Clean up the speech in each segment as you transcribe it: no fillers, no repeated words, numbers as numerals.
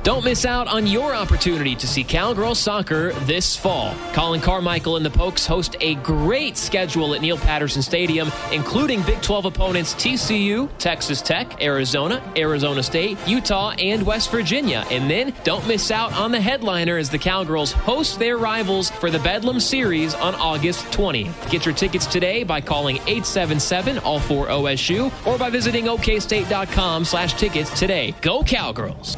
Don't miss out on your opportunity to see Cowgirls soccer this fall. Colin Carmichael and the Pokes host a great schedule at Neil Patterson Stadium, including Big 12 opponents TCU, Texas Tech, Arizona, Arizona State, Utah, and West Virginia. And then don't miss out on the headliner as the Cowgirls host their rivals for the Bedlam Series on August 20th. Get your tickets today by calling 877-ALL-4-OSU or by visiting okstate.com/tickets today. Go Cowgirls!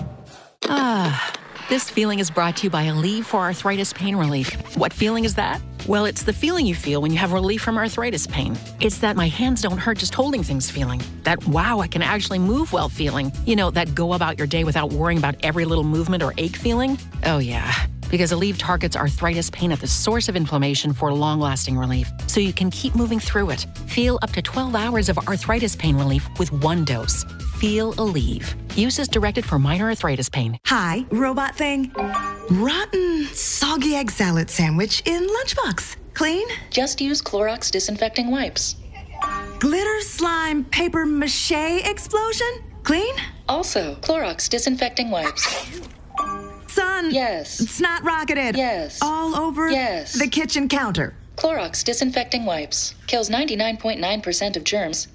This feeling is brought to you by Aleve for Arthritis Pain Relief. What feeling is that? Well, it's the feeling you feel when you have relief from arthritis pain. It's that my hands don't hurt just holding things feeling. That, wow, I can actually move well feeling. You know, that go about your day without worrying about every little movement or ache feeling. Oh, yeah. Because Aleve targets arthritis pain at the source of inflammation for long-lasting relief, so you can keep moving through it. Feel up to 12 hours of arthritis pain relief with one dose. Feel Aleve. Use as directed for minor arthritis pain. Hi, robot thing. Rotten, soggy egg salad sandwich in lunchbox. Clean? Just use Clorox disinfecting wipes. Glitter slime paper mache explosion? Clean? Also, Clorox disinfecting wipes. Sun. Yes. Snot rocketed. Yes. All over Yes. the kitchen counter. Clorox disinfecting wipes. Kills 99.9% of germs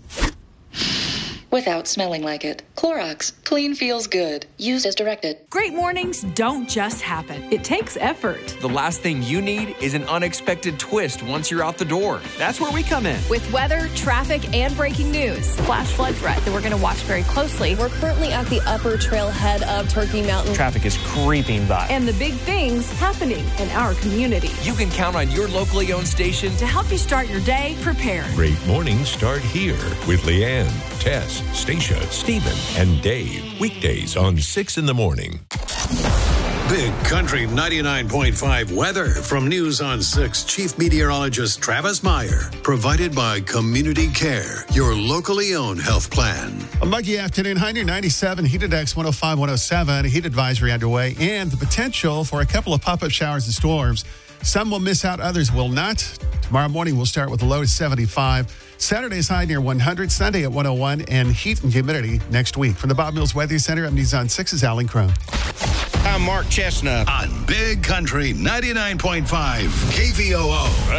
without smelling like it. Clorox. Clean feels good. Used as directed. Great mornings don't just happen. It takes effort. The last thing you need is an unexpected twist once you're out the door. That's where we come in. With weather, traffic, and breaking news. Flash flood threat that we're going to watch very closely. We're currently at the upper trailhead of Turkey Mountain. Traffic is creeping by. And the big things happening in our community. You can count on your locally owned station To help you start your day prepared. Great mornings start here with Leanne, Tess, Stacia, Stephen, and Dave. Weekdays on 6 in the morning. Big Country 99.5 weather from News on 6 Chief Meteorologist Travis Meyer. Provided by Community Care, your locally owned health plan. A muggy afternoon, high near 97, heat index 105, 107, a heat advisory underway, and the potential for a couple of pop-up showers and storms. Some will miss out, others will not. Tomorrow morning, we'll start with a low of 75. Saturday's high near 100, Sunday at 101, and heat and humidity next week. From the Bob Mills Weather Center, I'm News on 6's Alan Crone. I'm Mark Chestnut on Big Country 99.5 KVOO.